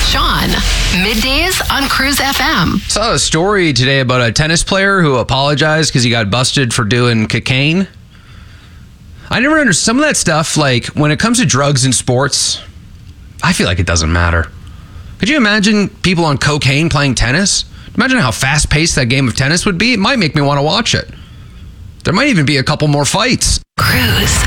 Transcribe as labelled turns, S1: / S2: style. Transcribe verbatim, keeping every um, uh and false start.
S1: Sean. Middays on Cruise F M.
S2: Saw a story today about a tennis player who apologized because he got busted for doing cocaine. I never understood some of that stuff. Like, when it comes to drugs in sports, I feel like it doesn't matter. Could you imagine people on cocaine playing tennis? Imagine how fast-paced that game of tennis would be. It might make me want to watch it. There might even be a couple more fights.
S1: Cruise.